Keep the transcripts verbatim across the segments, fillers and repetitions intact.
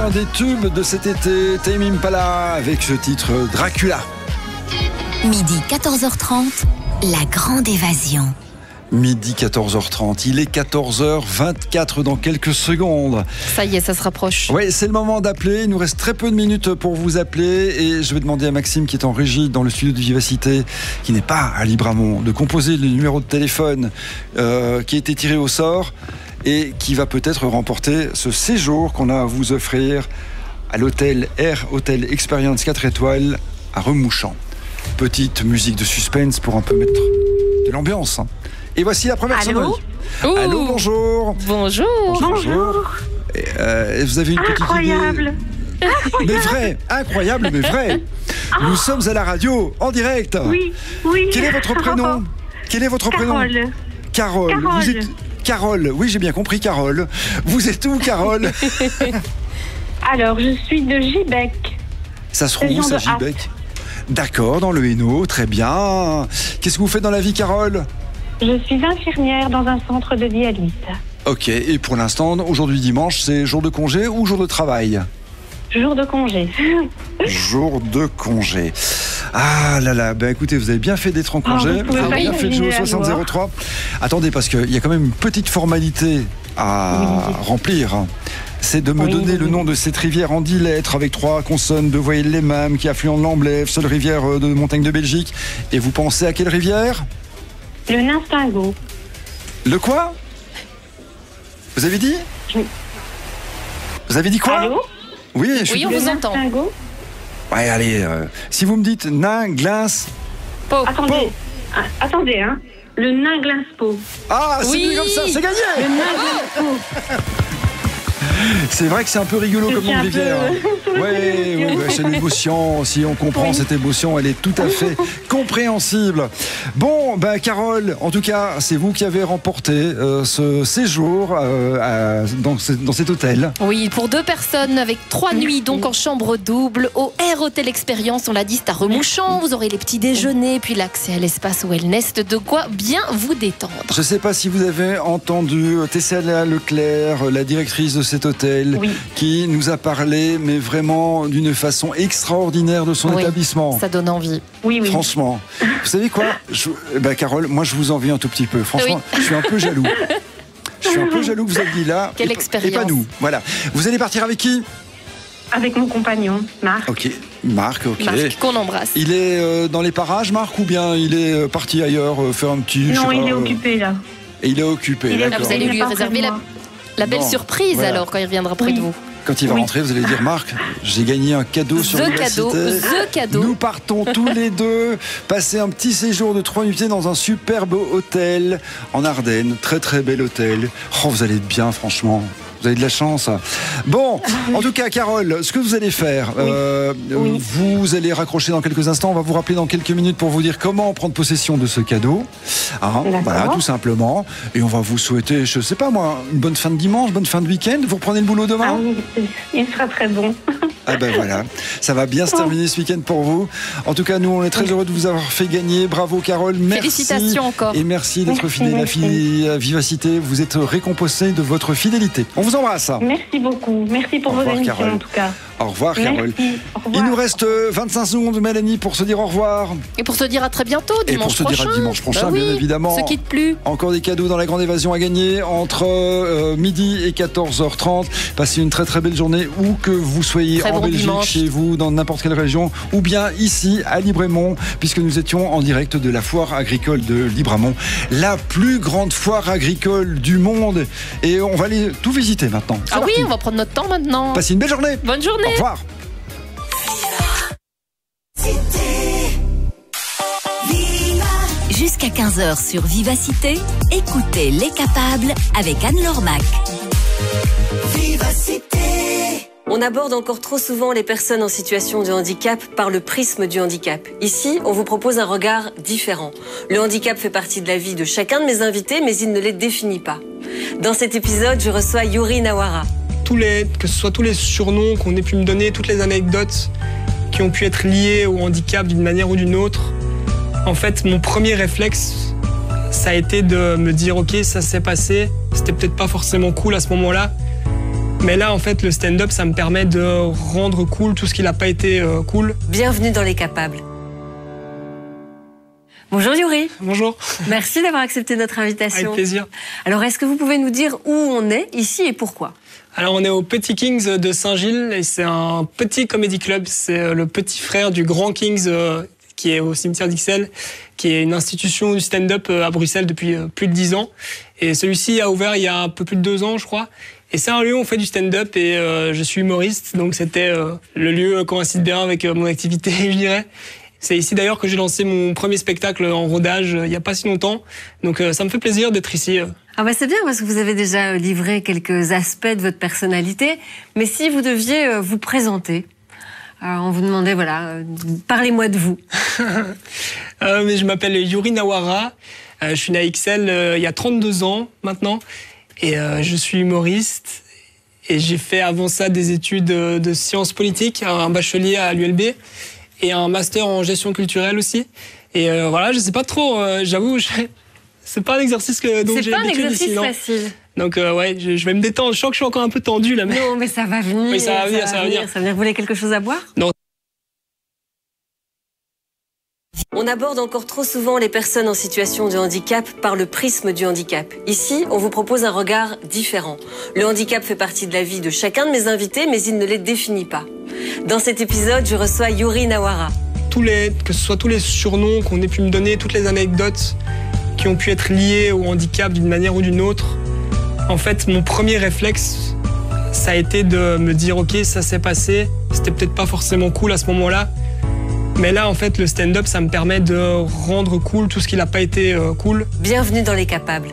Un des tubes de cet été, Tame Impala avec ce titre Dracula. Midi quatorze heures trente, la grande évasion. Midi quatorze heures trente, il est quatorze heures vingt-quatre dans quelques secondes. Ça y est, ça se rapproche. Oui, c'est le moment d'appeler. Il nous reste très peu de minutes pour vous appeler et je vais demander à Maxime qui est en régie dans le studio de Vivacité, qui n'est pas à Libramont, de composer le numéro de téléphone euh, qui a été tiré au sort et qui va peut-être remporter ce séjour qu'on a à vous offrir à l'hôtel Air Hotel Experience quatre étoiles à Remouchant. Petite musique de suspense pour un peu mettre de l'ambiance. Et voici la première sonnerie. Ouh. Allô, bonjour. Bonjour. Bonjour. Et, euh, vous avez une petite Incroyable. idée Mais vrai, incroyable, mais vrai. Nous sommes à la radio, en direct. Oui, oui. Quel est votre prénom Quel est votre prénom Carole. Carole. Carole. Vous êtes... Carole, oui, j'ai bien compris, Carole. Vous êtes où, Carole? Alors, je suis de Gibec. Ça se trouve où, Région ça, de Apt. Gibec? D'accord, dans le Hainaut, très bien. Qu'est-ce que vous faites dans la vie, Carole? Je suis infirmière dans un centre de dialyse. Ok, et pour l'instant, aujourd'hui dimanche, c'est jour de congé ou jour de travail? Jour de congé. Jour de congé. Ah là là, ben écoutez, vous avez bien fait d'être en congé, Oh, vous vous pouvez avez pas bien fait de jouer au imaginer la soixante zéro trois. Attendez, parce qu'il y a quand même une petite formalité à Oui. remplir. C'est de me Oui, donner oui, le oui. nom de cette rivière en dix lettres avec trois consonnes, deux voyelles les mêmes, qui affluent de l'Amblève, seule rivière de montagne de Belgique. Et vous pensez à quelle rivière? Le Ninstingo. Le quoi? Vous avez dit? Oui. Vous avez dit quoi? Allô? Oui, je suis... Oui, on Le vous entend. Ninstingo. Ouais, allez, euh, si vous me dites nain, glace... Pau. Attendez. Ah, attendez, hein. Le nain Glinspo. Ah, c'est Oui. mieux comme ça, c'est gagné! Le nain Glinspo. C'est vrai que c'est un peu rigolo Je comme suis nom de un rivière. peu- Oui, oui, oui, c'est l'émotion. Si on comprend Oui. cette émotion, elle est tout à fait compréhensible. Bon, ben Carole, en tout cas, c'est vous qui avez remporté euh, ce séjour euh, à- dans, ce- dans cet hôtel. Oui, pour deux personnes avec trois nuits donc en chambre double au Air Hotel Experience, on l'a dit, c'est à Remouchant. Vous aurez les petits déjeuners, puis l'accès à l'espace wellness, de quoi bien vous détendre. Je ne sais pas si vous avez entendu Tessala Leclerc, la directrice de cet hôtel, Oui. qui nous a parlé, mais vraiment d'une façon extraordinaire de son Oui, établissement. Ça donne envie. Oui, oui. Franchement, vous savez quoi? je, bah Carole, moi je vous envie un tout petit peu. Franchement, je suis un peu jaloux. Je suis un peu jaloux que vous êtes dit là. Quelle et, expérience. Et pas nous. Voilà. Vous allez partir avec qui? Avec mon compagnon, Marc. Ok, Marc. Ok. Marc, qu'on embrasse. Il est euh, dans les parages, Marc, ou bien il est euh, parti ailleurs euh, faire un petit. je Non, sais il pas, est euh, occupé, là. Et il est occupé. Il est d'accord. Ah, vous allez Il est lui pas près réserver de la, moi. la belle Bon, surprise voilà. alors quand il reviendra près Oui. de vous. Quand il va Oui. rentrer, vous allez dire Marc, j'ai gagné un cadeau sur The l'université. cadeau, the cadeau. Nous partons tous les deux passer un petit séjour de trois nuits dans un superbe hôtel en Ardennes. Très très bel hôtel. Oh, vous allez être bien, franchement. Vous avez de la chance. Bon, en tout cas, Carole, ce que vous allez faire, Oui. euh, Oui. vous allez raccrocher dans quelques instants. On va vous rappeler dans quelques minutes pour vous dire comment prendre possession de ce cadeau. Hein, D'accord. voilà, tout simplement. Et on va vous souhaiter, je sais pas moi, une bonne fin de dimanche, bonne fin de week-end. Vous reprenez le boulot demain? Ah oui, il sera très bon. Ah ben voilà, ça va bien se terminer ce week-end pour vous. En tout cas, nous, on est très heureux de vous avoir fait gagner. Bravo, Carole. Merci. Félicitations encore. Et merci d'être Merci, fidèle à merci. Fi- à Vivacité. Vous êtes récompensé de votre fidélité. On vous embrasse. Merci beaucoup. Merci pour Au vos revoir, émissions, Carole. en tout cas. Au revoir, Carole. Merci. Au revoir. Il nous reste euh, vingt-cinq secondes, Mélanie, pour se dire au revoir. Et pour se dire à très bientôt, Et dimanche pour se dire prochain. à dimanche prochain, Bah oui, bien évidemment. On se quitte plus. Encore des cadeaux dans la grande évasion à gagner entre euh, midi et quatorze heures trente. Passez une très très belle journée où que vous soyez, Très en bon Belgique, dimanche. chez vous, dans n'importe quelle région, ou bien ici à Libramont, puisque nous étions en direct de la foire agricole de Libramont, la plus grande foire agricole du monde. Et on va aller tout visiter maintenant. C'est Ah oui, parti. on va prendre notre temps maintenant. Passez une belle journée. Bonne journée. Au revoir. Jusqu'à quinze heures sur Vivacité, écoutez Les Capables avec Anne-Laure Mac. On aborde encore trop souvent les personnes en situation de handicap par le prisme du handicap. Ici, on vous propose un regard différent. Le handicap fait partie de la vie de chacun de mes invités, mais il ne les définit pas. Dans cet épisode, je reçois Yuri Nawara. Tous les, que ce soit tous les surnoms qu'on ait pu me donner, toutes les anecdotes qui ont pu être liées au handicap d'une manière ou d'une autre, en fait, mon premier réflexe, ça a été de me dire « Ok, ça s'est passé, c'était peut-être pas forcément cool à ce moment-là, Mais là, en fait, le stand-up, ça me permet de rendre cool tout ce qui n'a pas été euh, cool. Bienvenue dans Les Capables. Bonjour Yuri. Bonjour. Merci d'avoir accepté notre invitation. Avec plaisir. Alors, est-ce que vous pouvez nous dire où on est ici et pourquoi ? Alors, on est au Petit Kings de Saint-Gilles et c'est un petit comédie club. C'est le petit frère du Grand Kings euh, qui est au cimetière d'Ixelles, qui est une institution du stand-up à Bruxelles depuis euh, plus de dix ans. Et celui-ci a ouvert il y a un peu plus de deux ans, je crois. Et c'est un lieu où on fait du stand-up et euh, je suis humoriste, donc c'était euh, le lieu coïncide bien avec euh, mon activité, je dirais. C'est ici d'ailleurs que j'ai lancé mon premier spectacle en rodage euh, il n'y a pas si longtemps, donc euh, ça me fait plaisir d'être ici. Euh. Ah bah c'est bien parce que vous avez déjà livré quelques aspects de votre personnalité, mais si vous deviez euh, vous présenter, alors on vous demandait, voilà, euh, parlez-moi de vous. euh, mais je m'appelle Yuri Nawara, euh, je suis né à Ixelles euh, il y a trente-deux ans maintenant. Et euh, je suis humoriste et j'ai fait avant ça des études de, de sciences politiques, un bachelier à l'U L B et un master en gestion culturelle aussi. Et euh, voilà, je sais pas trop, euh, j'avoue, je... c'est pas un exercice que, dont j'ai l'habitude ici. C'est pas un exercice facile. Donc euh, ouais, je, je vais me détendre, je sens que je suis encore un peu tendu là. Mais... Non, mais ça va venir. Oui, ça va venir, ça va venir. Ça va venir. Vous voulez quelque chose à boire ? Non. On aborde encore trop souvent les personnes en situation de handicap par le prisme du handicap. Ici, on vous propose un regard différent. Le handicap fait partie de la vie de chacun de mes invités, mais il ne les définit pas. Dans cet épisode, je reçois Yuri Nawara. Tous les, que ce soit tous les surnoms qu'on ait pu me donner, toutes les anecdotes qui ont pu être liées au handicap d'une manière ou d'une autre, en fait, mon premier réflexe, ça a été de me dire « Ok, ça s'est passé, c'était peut-être pas forcément cool à ce moment-là, mais là, en fait, le stand-up, ça me permet de rendre cool tout ce qui n'a pas été euh, cool. » Bienvenue dans Les Capables.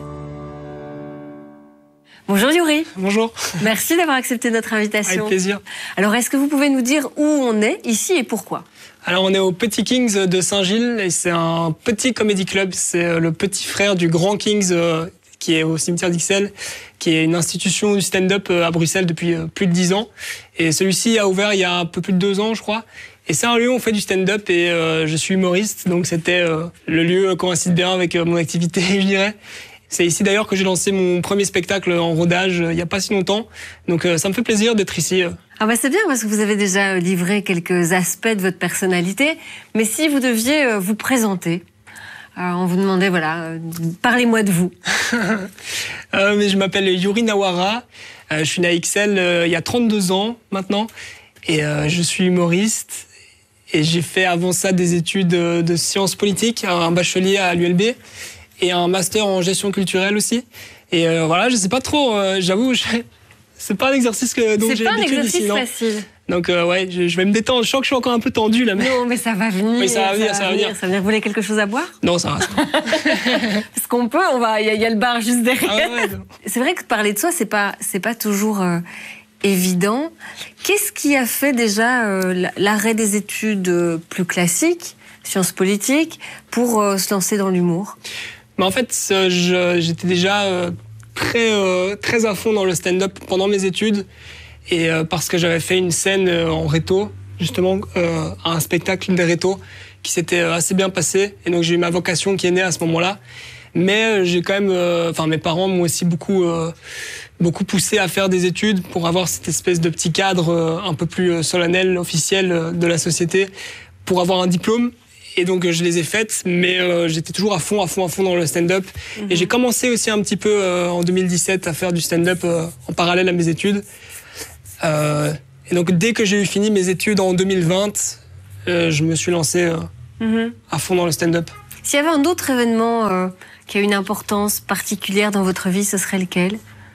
Bonjour Yuri. Bonjour. Merci d'avoir accepté notre invitation. Avec plaisir. Alors, est-ce que vous pouvez nous dire où on est ici et pourquoi ? Alors, on est au Petit Kings de Saint-Gilles et c'est un petit comédie club. C'est le petit frère du Grand Kings euh, qui est au cimetière d'Ixelles, qui est une institution du stand-up à Bruxelles depuis euh, plus de dix ans. Et celui-ci a ouvert il y a un peu plus de deux ans, je crois. Et c'est un lieu où on fait du stand-up et euh, je suis humoriste, donc c'était euh, le lieu coïncide bien avec euh, mon activité, je dirais. C'est ici d'ailleurs que j'ai lancé mon premier spectacle en rodage euh, il n'y a pas si longtemps, donc euh, ça me fait plaisir d'être ici. Euh. Ah bah c'est bien parce que vous avez déjà livré quelques aspects de votre personnalité, mais si vous deviez euh, vous présenter, alors on vous demandait, voilà, euh, parlez-moi de vous. euh, mais je m'appelle Yuri Nawara, euh, je suis né à Ixelles euh, il y a trente-deux ans maintenant, et euh, je suis humoriste. Et j'ai fait avant ça des études de, de sciences politiques, un bachelier à l'U L B et un master en gestion culturelle aussi. Et euh, voilà, je sais pas trop, euh, j'avoue, je... c'est pas un exercice que, dont j'ai l'habitude ici. C'est pas un exercice facile. Donc euh, ouais, je, je vais me détendre, je sens que je suis encore un peu tendu là. Mais... Non, mais ça va venir. Oui, ça va venir, ça va venir. Ça va venir. Vous voulez quelque chose à boire ? Non, ça va. Parce qu'on peut, on va, il y, y a le bar juste derrière. Ah ouais, c'est vrai que parler de soi, c'est pas, c'est pas toujours euh, évident. Qu'est-ce qui a fait déjà euh, l'arrêt des études euh, plus classiques, sciences politiques, pour euh, se lancer dans l'humour ? Mais en fait, euh, je, j'étais déjà euh, très, euh, très à fond dans le stand-up pendant mes études. Et euh, parce que j'avais fait une scène euh, en réto, justement, euh, un spectacle des rétos qui s'était assez bien passé. Et donc j'ai eu ma vocation qui est née à ce moment-là. Mais euh, j'ai quand même, enfin euh, mes parents m'ont aussi beaucoup, euh, beaucoup poussé à faire des études pour avoir cette espèce de petit cadre euh, un peu plus euh, solennel, officiel euh, de la société, pour avoir un diplôme. Et donc euh, je les ai faites, mais euh, j'étais toujours à fond, à fond, à fond dans le stand-up. Mm-hmm. Et j'ai commencé aussi un petit peu euh, en deux mille dix-sept à faire du stand-up euh, en parallèle à mes études. Euh, et donc dès que j'ai eu fini mes études en deux mille vingt, euh, je me suis lancé euh, mm-hmm. à fond dans le stand-up. S'il y avait un autre événement euh, qui a une importance particulière dans votre vie, ce serait lequel ?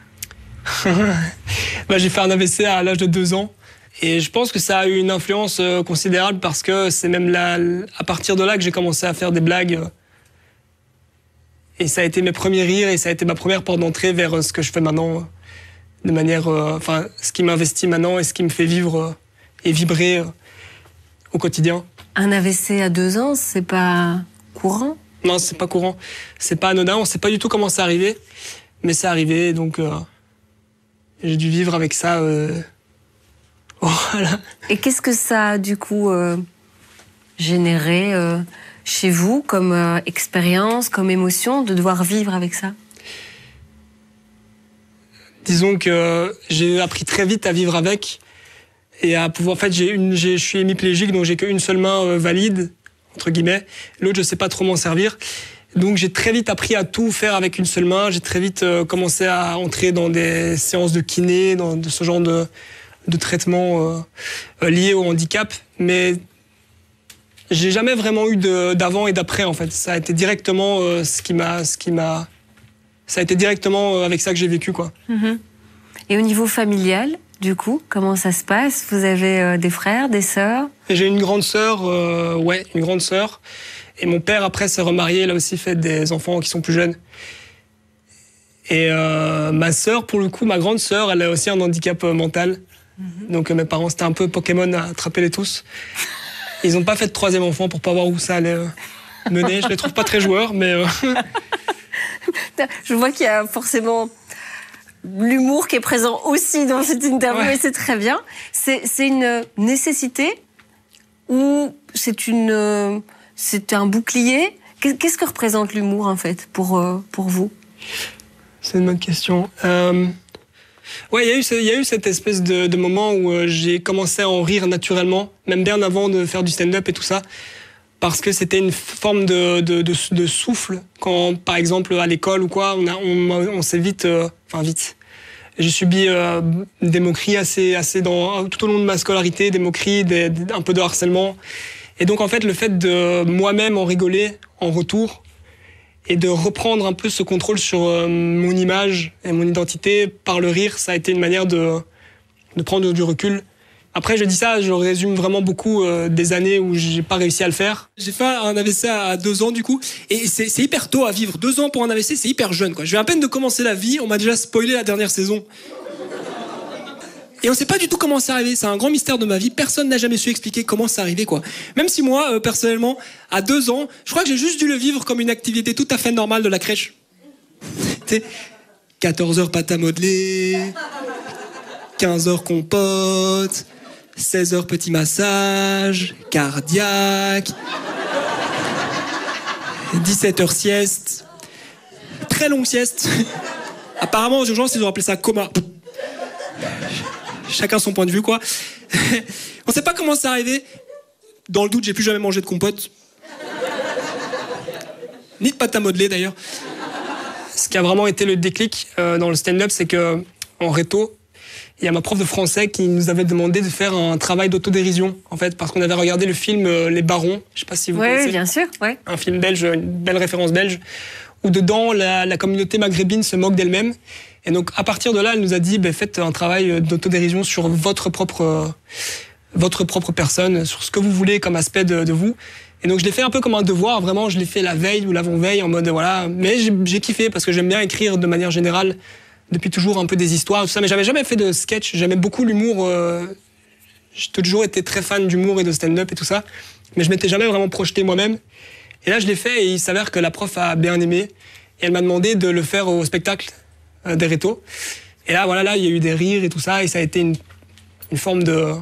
bah, j'ai fait un A V C à l'âge de deux ans. Et je pense que ça a eu une influence euh, considérable parce que c'est même là, à partir de là que j'ai commencé à faire des blagues. Et ça a été mes premiers rires et ça a été ma première porte d'entrée vers ce que je fais maintenant, de manière, enfin, euh, ce qui m'investit maintenant et ce qui me fait vivre euh, et vibrer euh, au quotidien. Un A V C à deux ans, c'est pas courant ? Non, c'est pas courant. C'est pas anodin. On sait pas du tout comment c'est arrivé, mais c'est arrivé. Donc, euh, j'ai dû vivre avec ça. Euh, Voilà. Et qu'est-ce que ça a du coup euh, généré euh, chez vous comme euh, expérience, comme émotion de devoir vivre avec ça ? disons que j'ai appris très vite à vivre avec et à pouvoir. En fait, j'ai une, j'ai, je suis hémiplégique, donc j'ai qu'une seule main euh, valide entre guillemets. L'autre, je sais pas trop m'en servir. Donc j'ai très vite appris à tout faire avec une seule main. J'ai très vite euh, commencé à entrer dans des séances de kiné, dans de ce genre de, de traitements euh, liés au handicap. Mais j'ai jamais vraiment eu de, d'avant et d'après en fait. Ça a été directement euh, ce qui m'a, ce qui m'a, ça a été directement euh, avec ça que j'ai vécu quoi. Mmh. Et au niveau familial, du coup, comment ça se passe? Vous avez euh, des frères, des sœurs? J'ai une grande sœur, euh, ouais, une grande sœur. Et mon père, après, s'est remarié, il a aussi fait des enfants qui sont plus jeunes. Et euh, ma sœur, pour le coup, ma grande sœur, elle a aussi un handicap euh, mental. Mm-hmm. Donc euh, mes parents, c'était un peu Pokémon à attraper les tous. Ils n'ont pas fait de troisième enfant pour pas voir où ça allait euh, mener. Je les trouve pas très joueurs, mais... Euh... Je vois qu'il y a forcément l'humour qui est présent aussi dans cette interview, ouais. Et c'est très bien. C'est, c'est une nécessité ou c'est une... Euh... C'est un bouclier. Qu'est-ce que représente l'humour, en fait, pour, euh, pour vous? C'est une bonne question. Euh... Ouais, il y a eu, il y a eu cette espèce de, de moment où euh, j'ai commencé à en rire naturellement, même bien avant de faire du stand-up et tout ça, parce que c'était une forme de, de, de, de souffle. Quand, par exemple, à l'école ou quoi, on, a, on, on s'est vite... Euh, enfin, vite. J'ai subi euh, des moqueries assez, assez dans, tout au long de ma scolarité, des moqueries, des, un peu de harcèlement. Et donc, en fait, le fait de moi-même en rigoler en retour et de reprendre un peu ce contrôle sur euh, mon image et mon identité par le rire, ça a été une manière de, de prendre du recul. Après, je dis ça, je résume vraiment beaucoup euh, des années où j'ai pas réussi à le faire. J'ai fait un A V C à deux ans, du coup, et c'est, c'est hyper tôt à vivre. Deux ans pour un A V C, c'est hyper jeune, quoi. Je viens à peine de commencer la vie, on m'a déjà spoilé la dernière saison. Et on sait pas du tout comment c'est arrivé. C'est un grand mystère de ma vie. Personne n'a jamais su expliquer comment c'est arrivé, quoi. Même si moi, euh, personnellement, à deux ans, je crois que j'ai juste dû le vivre comme une activité tout à fait normale de la crèche. Tu sais, quatorze heures pâte à modeler, quinze heures compote, seize heures petit massage, cardiaque, dix-sept heures sieste, très longue sieste. Apparemment, aux urgences, ils ont appelé ça coma. Chacun son point de vue, quoi. On sait pas comment c'est arrivé. Dans le doute, j'ai plus jamais mangé de compote. Ni de pâte à modeler, d'ailleurs. Ce qui a vraiment été le déclic euh, dans le stand-up, c'est que en réto, il y a ma prof de français qui nous avait demandé de faire un travail d'autodérision, en fait, parce qu'on avait regardé le film euh, Les Barons. Je sais pas si vous ouais, connaissez. Oui, bien sûr. Ouais. Un film belge, une belle référence belge, où dedans, la, la communauté maghrébine se moque d'elle-même. Et donc, à partir de là, elle nous a dit, ben, faites un travail d'autodérision sur votre propre, euh, votre propre personne, sur ce que vous voulez comme aspect de, de vous. Et donc, je l'ai fait un peu comme un devoir, vraiment, je l'ai fait la veille ou l'avant-veille, en mode, voilà. Mais j'ai, j'ai kiffé, parce que j'aime bien écrire de manière générale, depuis toujours un peu des histoires, tout ça. Mais j'avais jamais fait de sketch, j'aimais beaucoup l'humour. Euh, j'ai toujours été très fan d'humour et de stand-up et tout ça. Mais je m'étais jamais vraiment projeté moi-même. Et là, je l'ai fait, et il s'avère que la prof a bien aimé. Et elle m'a demandé de le faire au spectacle des rétos. Et là, voilà, là, il y a eu des rires et tout ça, et ça a été une, une forme de,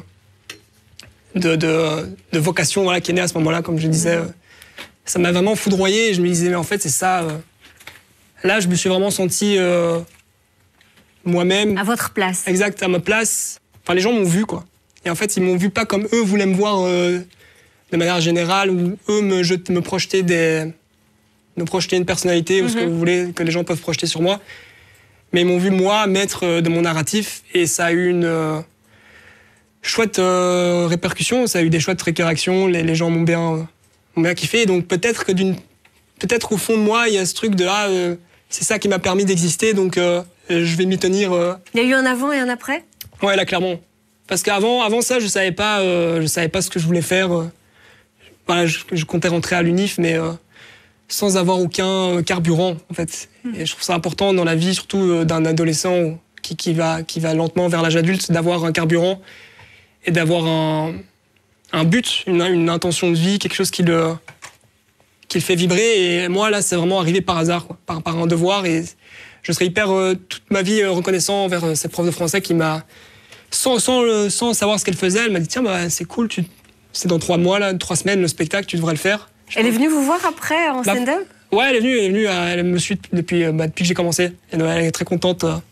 de, de, de vocation, voilà, qui est née à ce moment-là, comme je disais. Ça m'a vraiment foudroyé, et je me disais, mais en fait, c'est ça. Euh... Là, je me suis vraiment senti euh, moi-même. À votre place. Exact, à ma place. Enfin, les gens m'ont vu, quoi. Et en fait, ils m'ont vu pas comme eux voulaient me voir euh, de manière générale, ou eux me, je, me projetaient des, me projetaient une personnalité, mm-hmm. ou ce que vous voulez, que les gens peuvent projeter sur moi. Mais ils m'ont vu, moi, maître de mon narratif, et ça a eu une euh, chouette euh, répercussion, ça a eu des chouettes réactions, les, les gens m'ont bien, euh, m'ont bien kiffé. Et donc peut-être que d'une, peut-être au fond de moi, il y a ce truc de ah, euh, c'est ça qui m'a permis d'exister, donc euh, je vais m'y tenir. Euh. Il y a eu un avant et un après? Ouais, là, clairement. Parce qu'avant, avant ça, je savais pas, euh, je savais pas ce que je voulais faire. Euh. Voilà, je, je comptais rentrer à l'UNIF, mais euh, sans avoir aucun carburant, en fait. Et je trouve ça important dans la vie, surtout d'un adolescent qui, qui, va, qui va lentement vers l'âge adulte, d'avoir un carburant et d'avoir un, un but, une, une intention de vie, quelque chose qui le, qui le fait vibrer. Et moi, là, c'est vraiment arrivé par hasard, quoi, par, par un devoir. Et je serai hyper, euh, toute ma vie, euh, reconnaissant envers euh, cette prof de français qui m'a, sans, sans, euh, sans savoir ce qu'elle faisait, elle m'a dit, tiens, bah, c'est cool, tu, c'est dans trois mois, là, trois semaines, le spectacle, tu devrais le faire. Je elle est venue vous voir après, en stand-up? Ouais, elle est venue, elle est venue, elle me suit depuis, bah, depuis que j'ai commencé. Elle est très contente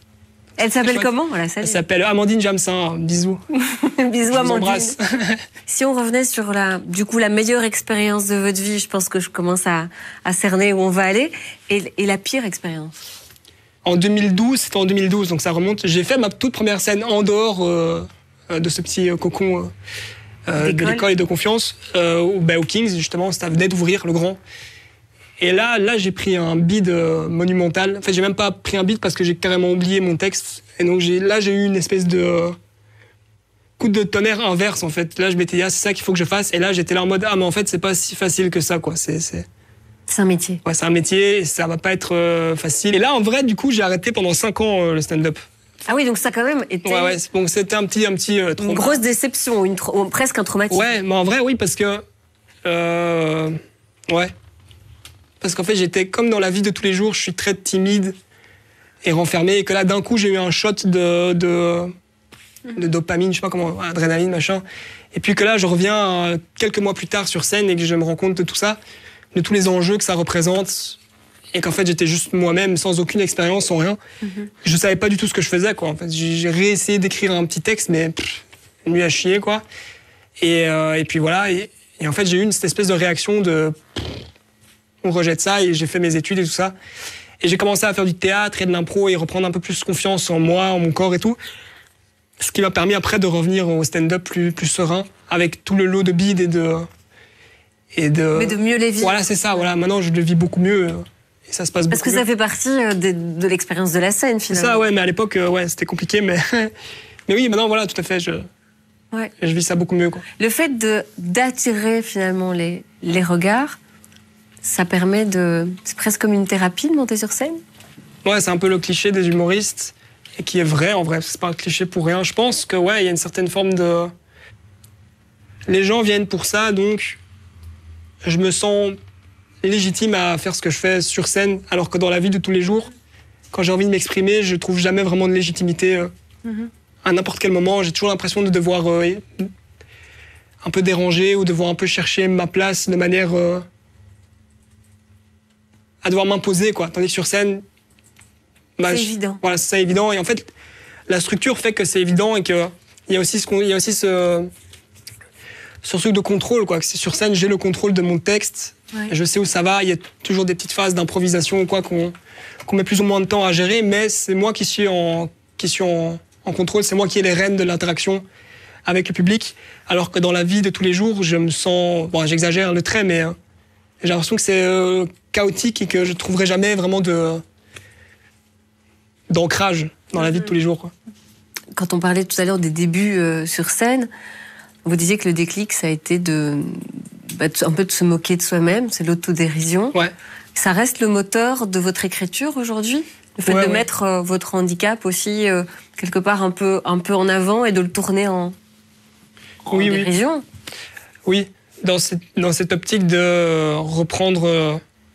Elle s'appelle comment, voilà, Elle s'appelle Amandine Jamsin. Bisous. Bisous, Amandine. Je Si on revenait sur la, du coup, la meilleure expérience de votre vie, je pense que je commence à, à cerner où on va aller. Et, et la pire expérience? En deux mille douze, c'était en deux mille douze, donc ça remonte. J'ai fait ma toute première scène en dehors euh, de ce petit euh, cocon euh, de l'école et de confiance, euh, au, bah, au Kings, justement, ça venait d'ouvrir, le grand. Et là, là j'ai pris un bide euh, monumental. En fait, j'ai même pas pris un bide parce que j'ai carrément oublié mon texte. Et donc j'ai, là, j'ai eu une espèce de euh, coup de tonnerre inverse, en fait. Là, je m'étais dit, ah, c'est ça qu'il faut que je fasse. Et là, j'étais là en mode, ah, mais en fait, c'est pas si facile que ça, quoi. C'est, c'est... c'est un métier. Ouais, c'est un métier et ça va pas être euh, facile. Et là, en vrai, du coup, j'ai arrêté pendant cinq ans euh, le stand-up. Ah oui, donc ça quand même était ouais, ouais, donc c'était un petit, un petit euh, une grosse déception, une tra- presque un traumatisme. Ouais, mais en vrai, oui, parce que... Euh, ouais. Parce qu'en fait, j'étais comme dans la vie de tous les jours, je suis très timide et renfermé. Et que là, d'un coup, j'ai eu un shot de, de, de dopamine, je sais pas comment, adrénaline, machin. Et puis que là, je reviens euh, quelques mois plus tard sur scène et que je me rends compte de tout ça, de tous les enjeux que ça représente. Et qu'en fait, j'étais juste moi-même, sans aucune expérience, sans rien. Mm-hmm. Je savais pas du tout ce que je faisais, quoi. En fait, j'ai réessayé d'écrire un petit texte, mais pff, nuit à chier, quoi. Et, euh, et puis voilà. Et, et en fait, j'ai eu une, cette espèce de réaction de... Pff, on rejette ça, et j'ai fait mes études et tout ça. Et j'ai commencé à faire du théâtre et de l'impro et reprendre un peu plus confiance en moi, en mon corps et tout. Ce qui m'a permis après de revenir au stand-up plus, plus serein, avec tout le lot de bides et de... Et de... Mais de mieux les vivre. Voilà, c'est ça. Voilà. Maintenant, je le vis beaucoup mieux. Et ça se passe Parce beaucoup que ça mieux. fait partie de, de l'expérience de la scène, finalement. C'est ça, ouais, mais à l'époque, ouais, c'était compliqué, mais... mais oui, maintenant, voilà, tout à fait, je, ouais. je vis ça beaucoup mieux, quoi. Le fait de, d'attirer, finalement, les, les regards, ça permet de... C'est presque comme une thérapie de monter sur scène? Ouais, c'est un peu le cliché des humoristes, et qui est vrai, en vrai, c'est pas un cliché pour rien. Je pense que, ouais, il y a une certaine forme de... Les gens viennent pour ça, donc je me sens légitime à faire ce que je fais sur scène, alors que dans la vie de tous les jours, quand j'ai envie de m'exprimer, je trouve jamais vraiment de légitimité euh, mm-hmm. à n'importe quel moment. J'ai toujours l'impression de devoir euh, un peu déranger ou devoir un peu chercher ma place de manière euh, à devoir m'imposer, quoi. Tandis que sur scène, bah, c'est je, évident. Voilà, c'est évident. Et en fait, la structure fait que c'est évident et qu'il y a aussi ce qu'on, il y a aussi ce ce truc de contrôle, quoi. Que c'est sur scène, j'ai le contrôle de mon texte. Ouais. Je sais où ça va. Il y a toujours des petites phases d'improvisation, quoi, qu'on, qu'on met plus ou moins de temps à gérer. Mais c'est moi qui suis en, qui suis en, en contrôle. C'est moi qui ai les rênes de l'interaction avec le public. Alors que dans la vie de tous les jours, je me sens, bon, j'exagère le trait, mais euh, j'ai l'impression que c'est euh, chaotique et que je trouverai jamais vraiment de d'ancrage dans la vie de tous les jours, quoi. Quand on parlait tout à l'heure des débuts euh, sur scène, vous disiez que le déclic, ça a été de, bah, un peu de se moquer de soi-même, c'est l'autodérision. Ouais. Ça reste le moteur de votre écriture aujourd'hui? Le fait ouais, de ouais. mettre euh, votre handicap aussi euh, quelque part un peu, un peu en avant et de le tourner en, en oui, dérision? Oui, oui. Dans, cette, dans cette optique de reprendre... Euh,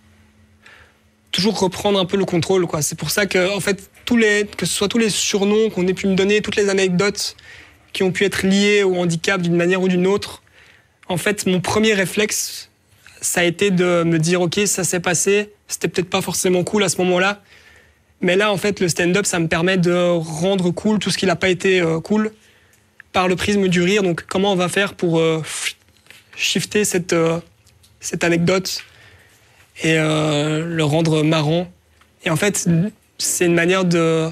toujours reprendre un peu le contrôle, quoi. C'est pour ça que, en fait, tous les, que ce soit tous les surnoms qu'on ait pu me donner, toutes les anecdotes qui ont pu être liées au handicap d'une manière ou d'une autre, en fait, mon premier réflexe, ça a été de me dire, ok, ça s'est passé, c'était peut-être pas forcément cool à ce moment-là, mais là, en fait, le stand-up, ça me permet de rendre cool tout ce qui n'a pas été euh, cool par le prisme du rire. Donc, comment on va faire pour euh, shifter cette, euh, cette anecdote et euh, le rendre marrant. Et en fait, c'est une manière de,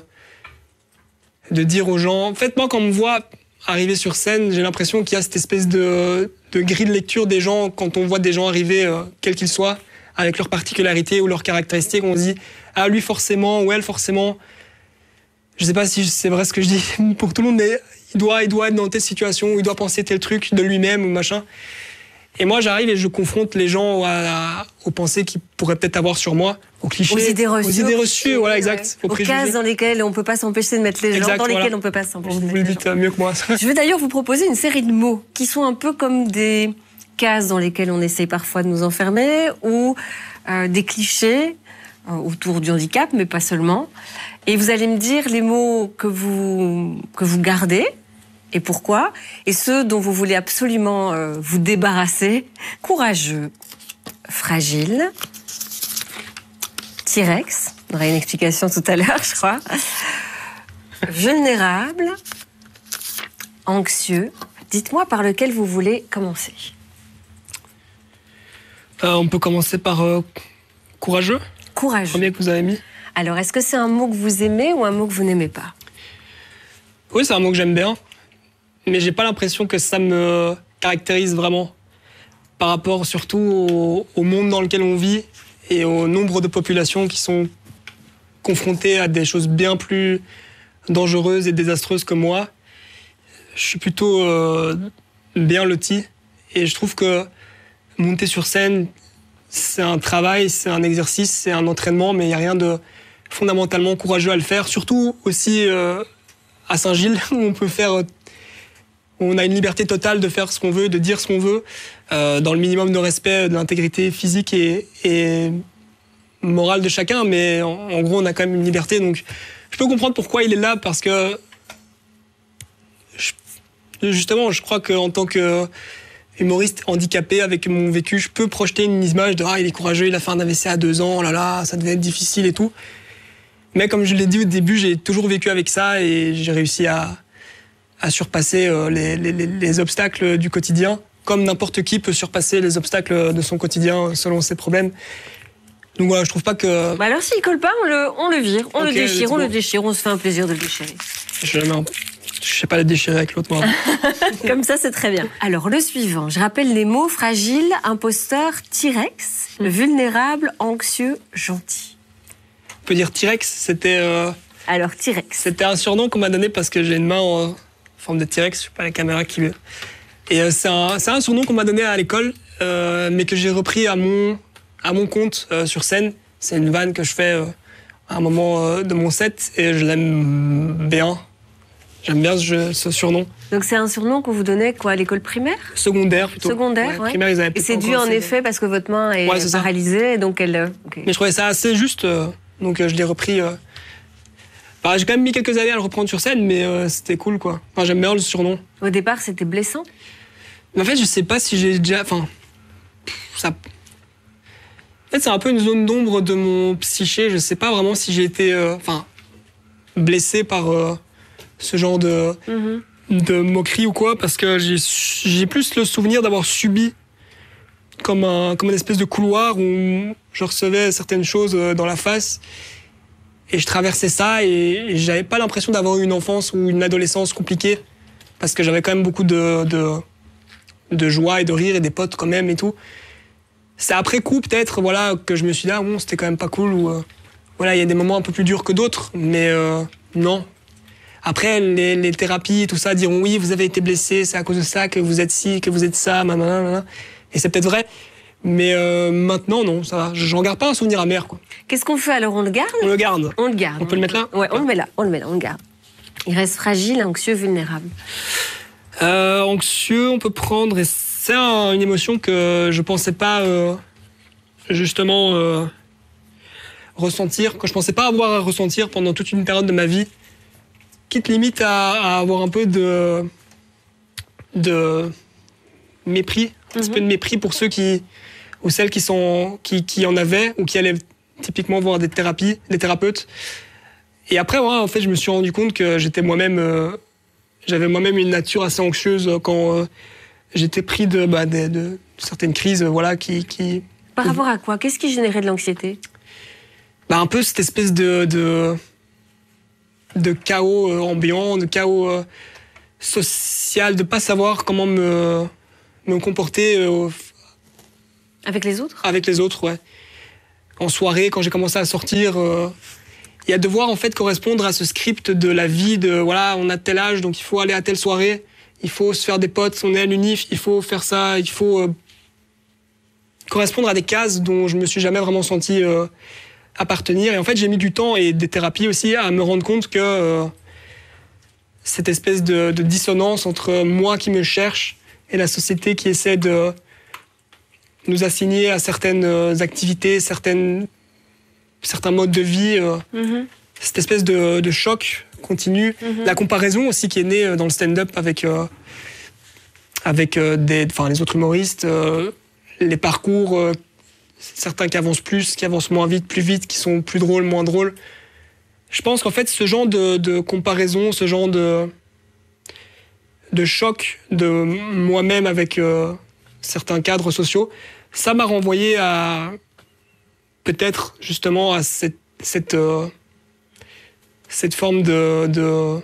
de dire aux gens... En fait, moi, quand on me voit arriver sur scène, j'ai l'impression qu'il y a cette espèce de, de grille de lecture des gens, quand on voit des gens arriver, euh, quels qu'ils soient, avec leurs particularités ou leurs caractéristiques, on se dit « Ah, lui, forcément, ou elle, forcément. » Je sais pas si c'est vrai ce que je dis pour tout le monde, mais il doit, il doit être dans telle situation, ou il doit penser tel truc de lui-même, ou machin. Et moi, j'arrive et je confronte les gens à, à, aux pensées qu'ils pourraient peut-être avoir sur moi, aux clichés, aux idées reçues, aux idées reçues, voilà, exact. Ouais. Aux, aux cases dans lesquelles on peut pas s'empêcher de mettre les gens, exact, dans lesquelles voilà. on peut pas s'empêcher de mettre les gens. Vous le dites mieux que moi. Je vais d'ailleurs vous proposer une série de mots qui sont un peu comme des cases dans lesquelles on essaye parfois de nous enfermer, ou euh, des clichés euh, autour du handicap, mais pas seulement. Et vous allez me dire les mots que vous que vous gardez. Et pourquoi? Et ceux dont vous voulez absolument euh, vous débarrasser. Courageux, fragile, T-Rex. On aura une explication tout à l'heure, je crois. vulnérable, anxieux. Dites-moi par lequel vous voulez commencer. Euh, on peut commencer par euh, courageux. Courageux. Premier que vous avez mis. Alors, est-ce que c'est un mot que vous aimez ou un mot que vous n'aimez pas? Oui, c'est un mot que j'aime bien, mais j'ai pas l'impression que ça me caractérise vraiment par rapport surtout au, au monde dans lequel on vit et au nombre de populations qui sont confrontées à des choses bien plus dangereuses et désastreuses que moi. Je suis plutôt euh, bien loti et je trouve que monter sur scène, c'est un travail, c'est un exercice, c'est un entraînement, mais il n'y a rien de fondamentalement courageux à le faire, surtout aussi euh, à Saint-Gilles, où on peut faire, on a une liberté totale de faire ce qu'on veut, de dire ce qu'on veut, euh, dans le minimum de respect de l'intégrité physique et, et morale de chacun, mais en, en gros, on a quand même une liberté, donc je peux comprendre pourquoi il est là, parce que je, justement, je crois qu'en tant que humoriste handicapé avec mon vécu, je peux projeter une image de « Ah, il est courageux, il a fait un A V C à deux ans, oh là là, ça devait être difficile et tout ». Mais comme je l'ai dit au début, j'ai toujours vécu avec ça et j'ai réussi à, à surpasser les, les, les obstacles du quotidien, comme n'importe qui peut surpasser les obstacles de son quotidien selon ses problèmes. Donc voilà, je trouve pas que... Bah alors s'il colle pas, on le, on le vire, on okay, le déchire, on bon. le déchire, on se fait un plaisir de le déchirer. Je ne sais pas le déchirer avec l'autre, moi. Comme ça, c'est très bien. Alors, le suivant, je rappelle les mots: fragile, imposteur, T-Rex, mmh. vulnérable, anxieux, gentil. On peut dire T-Rex, c'était... Euh... Alors, T-Rex. C'était un surnom qu'on m'a donné parce que j'ai une main en forme de T-Rex, je sais pas la caméra qui veut. Et euh, c'est un, c'est un surnom qu'on m'a donné à l'école, euh, mais que j'ai repris à mon, à mon compte euh, sur scène. C'est une vanne que je fais euh, à un moment euh, de mon set et je l'aime bien. J'aime bien ce, ce surnom. Donc c'est un surnom qu'on vous donnait quoi, à l'école primaire? Secondaire plutôt. Secondaire, ouais. ouais. Primaire, ils avaient et c'est dû en effet parce que votre main est, ouais, est paralysée, donc elle... Okay. Mais je trouvais ça assez juste, euh, donc euh, je l'ai repris... Euh... Enfin, j'ai quand même mis quelques années à le reprendre sur scène, mais euh, c'était cool, quoi. Enfin, j'aime bien le surnom. Au départ, c'était blessant? Mais en fait, je sais pas si j'ai déjà... Enfin, ça... En fait, c'est un peu une zone d'ombre de mon psyché. Je sais pas vraiment si j'ai été... Euh... Enfin, blessé par... Euh... ce genre de, mmh. de moquerie ou quoi, parce que j'ai, j'ai plus le souvenir d'avoir subi comme, un, comme une espèce de couloir où je recevais certaines choses dans la face et je traversais ça et, et j'avais pas l'impression d'avoir eu une enfance ou une adolescence compliquée parce que j'avais quand même beaucoup de, de, de joie et de rire et des potes quand même et tout. C'est après coup peut-être voilà, que je me suis dit ah bon c'était quand même pas cool ou euh, voilà il y a des moments un peu plus durs que d'autres mais euh, non. Après, les, les thérapies et tout ça diront oui, vous avez été blessé, c'est à cause de ça que vous êtes ci, que vous êtes ça, nanana. Et c'est peut-être vrai. Mais euh, maintenant, non, ça va. J'en garde pas un souvenir amer, quoi. Qu'est-ce qu'on fait alors? On le garde? On le garde. On le garde. On peut le mettre là? Ouais, on le met là, on le met là, on le garde. Il reste fragile, anxieux, vulnérable. Euh, anxieux, on peut prendre. Et c'est un, une émotion que je pensais pas euh, justement euh, ressentir, que je pensais pas avoir à ressentir pendant toute une période de ma vie. Quitte limite à, à avoir un peu de, de mépris, un petit mm-hmm. peu de mépris pour ceux qui, ou celles qui, sont, qui, qui en avaient ou qui allaient typiquement voir des thérapies, des thérapeutes. Et après, ouais, en fait, je me suis rendu compte que j'étais moi-même, euh, j'avais moi-même une nature assez anxieuse quand euh, j'étais pris de, bah, de, de certaines crises, euh, voilà, qui, qui. Par rapport à quoi? Qu'est-ce qui générait de l'anxiété? Bah, un peu cette espèce de, de de chaos euh, ambiant, de chaos euh, social, de pas savoir comment me, me comporter euh, avec les autres. Avec les autres, ouais. En soirée, quand j'ai commencé à sortir, euh, et à devoir en fait correspondre à ce script de la vie, de voilà, on a tel âge, donc il faut aller à telle soirée, il faut se faire des potes, on est à l'unif, il faut faire ça, il faut euh, correspondre à des cases dont je me suis jamais vraiment senti euh, appartenir. Et en fait, j'ai mis du temps et des thérapies aussi à me rendre compte que euh, cette espèce de, de dissonance entre moi qui me cherche et la société qui essaie de nous assigner à certaines activités, certaines, certains modes de vie, euh, mm-hmm. cette espèce de, de choc continu. Mm-hmm. La comparaison aussi qui est née dans le stand-up avec, euh, avec euh, des, enfin, les autres humoristes, euh, les parcours... Euh, certains qui avancent plus, qui avancent moins vite, plus vite, qui sont plus drôles, moins drôles. je pense qu'en fait, ce genre de, de comparaison, ce genre de, de choc de moi-même avec euh, certains cadres sociaux, ça m'a renvoyé à peut-être justement à cette, cette, euh, cette forme de, de...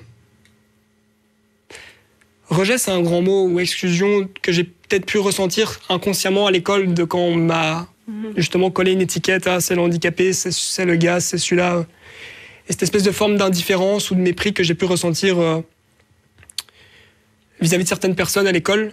rejet, c'est un grand mot, ou exclusion que j'ai peut-être pu ressentir inconsciemment à l'école de quand on m'a justement collé une étiquette, ah, c'est le handicapé, c'est, c'est le gars, c'est celui-là. Et cette espèce de forme d'indifférence ou de mépris que j'ai pu ressentir euh, vis-à-vis de certaines personnes à l'école,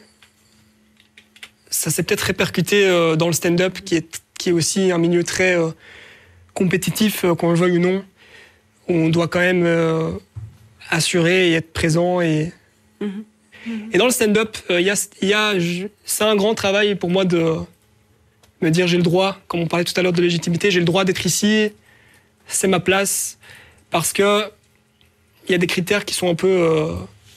ça s'est peut-être répercuté euh, dans le stand-up, qui est, qui est aussi un milieu très euh, compétitif, euh, qu'on le veuille ou non, où on doit quand même euh, assurer et être présent. Et, mm-hmm. et dans le stand-up, euh, y a, y a, je, c'est un grand travail pour moi de me dire j'ai le droit, comme on parlait tout à l'heure de légitimité, j'ai le droit d'être ici, c'est ma place, parce que il y a des critères qui sont un peu euh,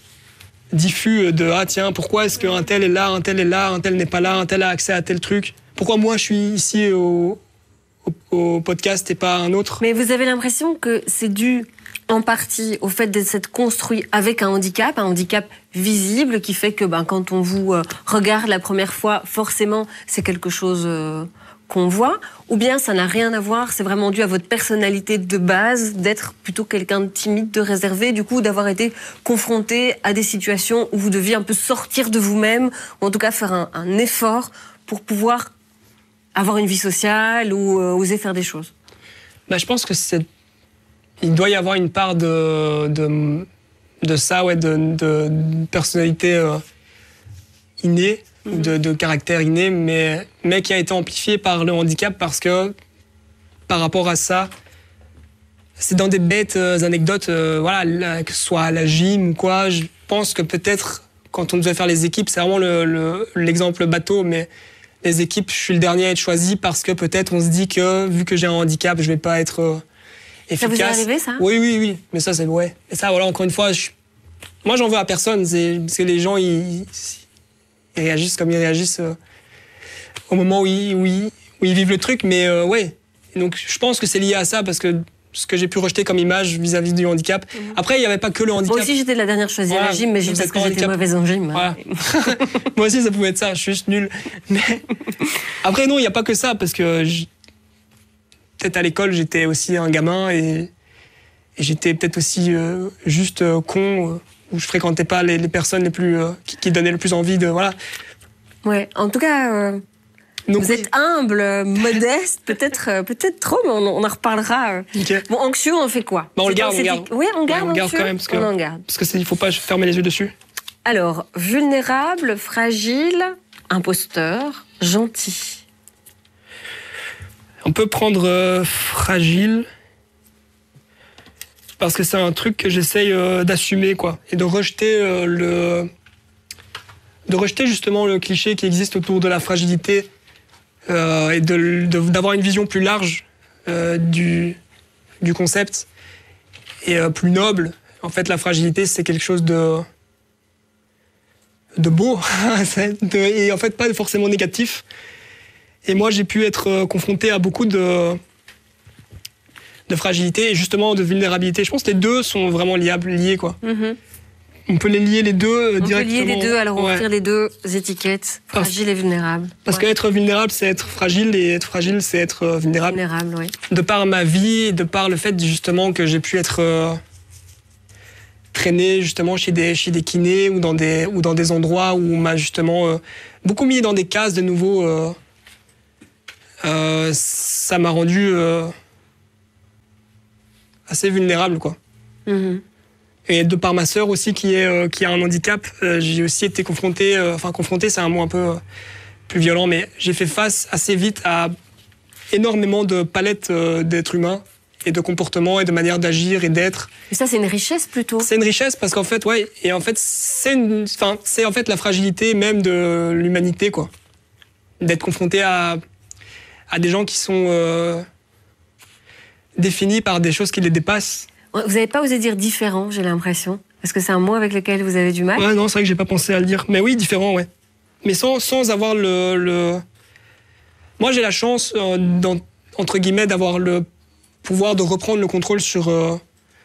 diffus de ah tiens, pourquoi est-ce qu'un tel est là, un tel est là, un tel n'est pas là, un tel a accès à tel truc, pourquoi moi je suis ici au, au, au podcast et pas un autre. Mais vous avez l'impression que c'est dû en partie au fait d'être construit avec un handicap, un handicap visible qui fait que ben, quand on vous euh, regarde la première fois, forcément c'est quelque chose euh, qu'on voit, ou bien ça n'a rien à voir, c'est vraiment dû à votre personnalité de base, d'être plutôt quelqu'un de timide, de réservé, du coup d'avoir été confronté à des situations où vous deviez un peu sortir de vous-même, ou en tout cas faire un, un effort pour pouvoir avoir une vie sociale ou euh, oser faire des choses. Ben, je pense que c'est il doit y avoir une part de, de, de ça, ouais, de, de, de personnalité euh, innée, mmh. de, de caractère inné, mais, mais qui a été amplifié par le handicap parce que, par rapport à ça, c'est dans des bêtes euh, anecdotes, euh, voilà, là, que ce soit à la gym ou quoi, je pense que peut-être, quand on devait faire les équipes, c'est vraiment le, le, l'exemple bateau, mais les équipes, je suis le dernier à être choisi parce que peut-être on se dit que, vu que j'ai un handicap, je vais pas être... Euh, efficace. Ça vous est arrivé, ça ? Oui, oui, oui. Mais ça, c'est ouais. Et ça, voilà, encore une fois, je... moi, j'en veux à personne. C'est parce que les gens, ils, ils réagissent comme ils réagissent euh, au moment où ils, où, ils, où ils vivent le truc. Mais euh, ouais. Et donc, je pense que c'est lié à ça parce que ce que j'ai pu rejeter comme image vis-à-vis du handicap. Mmh. Après, il n'y avait pas que le handicap. Moi aussi, j'étais la dernière choisie voilà, à la gym, mais juste parce que j'étais mauvaise en gym. Voilà. Moi aussi, ça pouvait être ça. Je suis juste nulle. Mais après, non, il n'y a pas que ça parce que. Je... Peut-être à l'école, j'étais aussi un gamin et, et j'étais peut-être aussi euh, juste euh, con, euh, où je fréquentais pas les, les personnes les plus, euh, qui, qui donnaient le plus envie de... Voilà. Ouais, en tout cas, euh, Donc, vous oui. êtes humble, modeste, peut-être euh, peut-être trop, mais on, on en reparlera. Okay. Bon, anxieux, on fait quoi ? Bah, on le garde, on garde. Oui, on garde, ouais, on garde quand même, parce que, on en garde. Parce qu'il ne faut pas fermer les yeux dessus. Alors, vulnérable, fragile, imposteur, gentil. On peut prendre euh, fragile, parce que c'est un truc que j'essaye euh, d'assumer, quoi, et de rejeter euh, le, de rejeter justement le cliché qui existe autour de la fragilité euh, et de, de, d'avoir une vision plus large euh, du, du concept et euh, plus noble. En fait, la fragilité, c'est quelque chose de de beau de, et en fait pas forcément négatif. Et moi, j'ai pu être confronté à beaucoup de, de fragilité et justement de vulnérabilité. Je pense que les deux sont vraiment liables, liés, quoi. Mm-hmm. On peut les lier les deux on directement. On peut lier les deux, alors ouais. offrir les deux étiquettes, fragile parce, et vulnérable. Parce ouais. qu'être vulnérable, c'est être fragile, et être fragile, c'est être vulnérable. Vulnérable, oui. De par ma vie, de par le fait justement que j'ai pu être euh, traîné justement chez des, chez des kinés ou dans des, ou dans des endroits où on m'a justement euh, beaucoup mis dans des cases de nouveau. Euh, Euh, ça m'a rendu euh, assez vulnérable, quoi. Mm-hmm. Et de par ma sœur aussi qui est euh, qui a un handicap, euh, j'ai aussi été confronté, euh, enfin confronté, c'est un mot un peu euh, plus violent, mais j'ai fait face assez vite à énormément de palettes euh, d'êtres humains et de comportements et de manières d'agir et d'être. Et ça, c'est une richesse plutôt. C'est une richesse parce qu'en fait, ouais, et en fait, c'est une, enfin, c'est en fait la fragilité même de l'humanité, quoi, d'être confronté à à des gens qui sont euh, définis par des choses qui les dépassent. Vous n'avez pas osé dire différent, j'ai l'impression. Parce que c'est un mot avec lequel vous avez du mal. Ouais, non, c'est vrai que j'ai pas pensé à le dire. Mais oui, différent, ouais. Mais sans, sans avoir le, le... Moi, j'ai la chance, euh, entre guillemets, d'avoir le pouvoir de reprendre le contrôle sur, euh,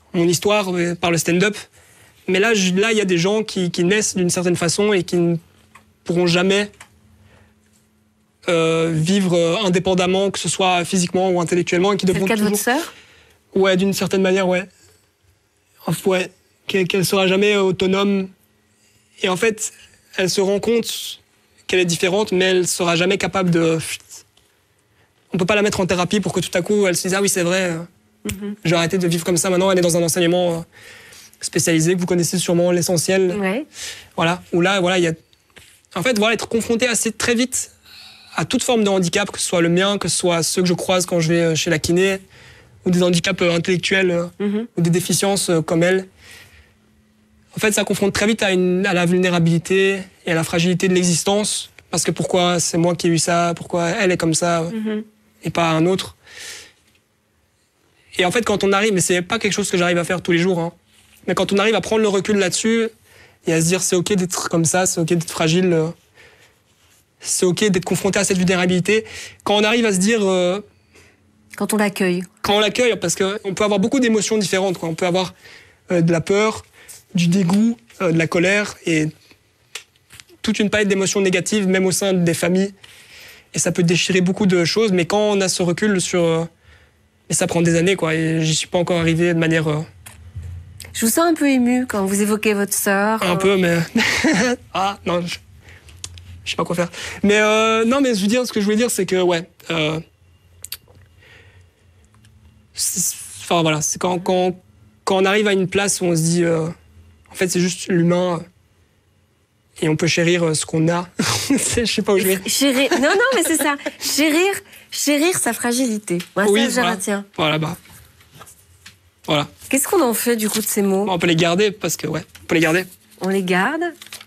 mon histoire euh, par le stand-up. Mais là, je, là, il y a des gens qui, qui naissent d'une certaine façon et qui ne pourront jamais euh, vivre euh, indépendamment, que ce soit physiquement ou intellectuellement, et qui C'est le devront cas de toujours... votre sœur? Ouais, d'une certaine manière, ouais. Enfin, ouais, qu'elle, qu'elle sera jamais autonome. Et en fait, elle se rend compte qu'elle est différente, mais elle sera jamais capable de... On peut pas la mettre en thérapie pour que tout à coup, elle se dise « Ah oui, c'est vrai, mm-hmm. je vais arrêter de vivre comme ça maintenant. » Elle est dans un enseignement spécialisé, que vous connaissez sûrement, l'essentiel. Ouais. Voilà, où là, voilà, il y a... En fait, voilà, être confronté assez très vite à toute forme de handicap, que ce soit le mien, que ce soit ceux que je croise quand je vais chez la kiné, ou des handicaps intellectuels, mm-hmm. ou des déficiences comme elle. En fait, ça confronte très vite à, une, à la vulnérabilité et à la fragilité de l'existence. Parce que pourquoi c'est moi qui ai eu ça, pourquoi elle est comme ça, mm-hmm. et pas un autre. Et en fait, quand on arrive, mais c'est pas quelque chose que j'arrive à faire tous les jours, hein, mais quand on arrive à prendre le recul là-dessus, et à se dire c'est ok d'être comme ça, c'est ok d'être fragile, euh, c'est ok d'être confronté à cette vulnérabilité, quand on arrive à se dire... Euh, quand on l'accueille. Quand on l'accueille, parce qu'on peut avoir beaucoup d'émotions différentes, quoi. On peut avoir euh, de la peur, du dégoût, euh, de la colère, et toute une palette d'émotions négatives, même au sein des familles. Et ça peut déchirer beaucoup de choses, mais quand on a ce recul sur... Euh, et ça prend des années, quoi, et j'y suis pas encore arrivé de manière... Euh, Je vous sens un peu ému quand vous évoquez votre sœur. Un euh... peu, mais... ah, non, je... je sais pas quoi faire. Mais euh, non, mais je veux dire, ce que je voulais dire, c'est que, ouais... Euh... Enfin, voilà, c'est quand, quand, quand on arrive à une place où on se dit... Euh... En fait, c'est juste l'humain... Et on peut chérir ce qu'on a. Je sais pas où je vais. Chérir... Non, non, mais c'est ça. Chérir, chérir sa fragilité. Moi, oui, ça, je voilà. retiens. Voilà, bah... Voilà. Qu'est-ce qu'on en fait, du coup, de ces mots? On peut les garder, parce que, ouais, on peut les garder. On les garde?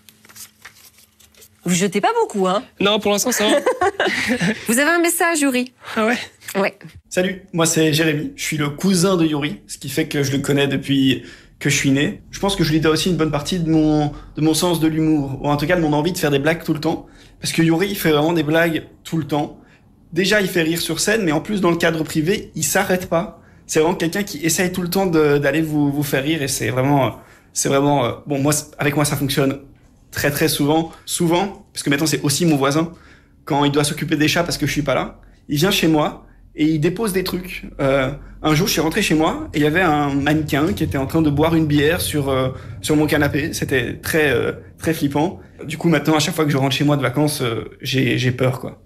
Vous jetez pas beaucoup, hein? Non, pour l'instant, ça va. Vous avez un message, Yuri? Ah ouais? Ouais. Salut, moi c'est Jérémy. Je suis le cousin de Yuri, ce qui fait que je le connais depuis que je suis né. Je pense que je lui dois aussi une bonne partie de mon, de mon sens de l'humour, ou en tout cas de mon envie de faire des blagues tout le temps. Parce que Yuri, il fait vraiment des blagues tout le temps. Déjà, il fait rire sur scène, mais en plus, dans le cadre privé, il s'arrête pas. C'est vraiment quelqu'un qui essaye tout le temps de, d'aller vous, vous faire rire, et c'est vraiment, c'est vraiment, euh, bon, moi, avec moi, ça fonctionne très très souvent. Souvent, parce que maintenant, c'est aussi mon voisin. Quand il doit s'occuper des chats parce que je suis pas là, il vient chez moi, et il dépose des trucs. Euh, un jour, je suis rentré chez moi et il y avait un mannequin qui était en train de boire une bière sur euh, sur mon canapé. C'était très euh, très flippant. Du coup, maintenant, à chaque fois que je rentre chez moi de vacances, euh, j'ai j'ai peur, quoi.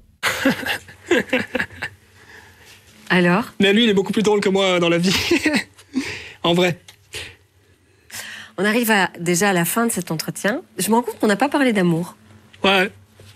Alors? Mais lui, il est beaucoup plus drôle que moi dans la vie. En vrai. On arrive à, déjà à la fin de cet entretien. Je me rends compte qu'on n'a pas parlé d'amour. Ouais.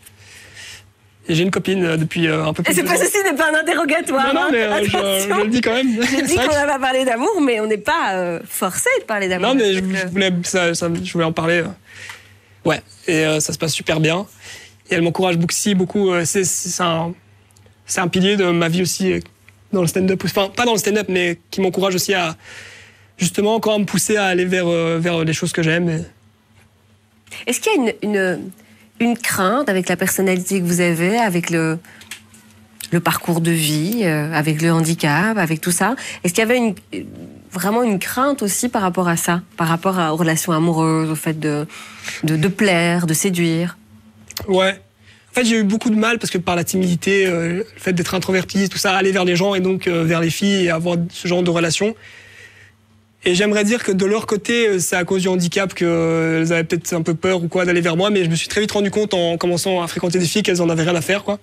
Et j'ai une copine euh, depuis euh, un peu plus Et c'est de pas ans. ceci n'est pas un interrogatoire. Non, non, mais euh, je, je le dis quand même. J'ai dit qu'on n'a pas parlé d'amour, mais on n'est pas euh, forcé de parler d'amour. Non, mais je, je, voulais, ça, ça, je voulais en parler. Ouais, et euh, ça se passe super bien. Et elle m'encourage beaucoup, si, beaucoup. Euh, c'est, c'est, un, c'est un pilier de ma vie aussi euh, dans le stand-up. Enfin, pas dans le stand-up, mais qui m'encourage aussi à, justement, encore à me pousser à aller vers, euh, vers les choses que j'aime. Et... Est-ce qu'il y a une... une... une crainte avec la personnalité que vous avez, avec le, le parcours de vie, euh, avec le handicap, avec tout ça? Est-ce qu'il y avait une, vraiment une crainte aussi par rapport à ça, par rapport à, aux relations amoureuses, au fait de, de, de plaire, de séduire? Ouais. En fait, j'ai eu beaucoup de mal parce que par la timidité, euh, le fait d'être introverti, tout ça, aller vers les gens et donc euh, vers les filles et avoir ce genre de relations. Et j'aimerais dire que de leur côté, c'est à cause du handicap qu'elles avaient peut-être un peu peur ou quoi d'aller vers moi, mais je me suis très vite rendu compte en commençant à fréquenter des filles qu'elles en avaient rien à faire, quoi.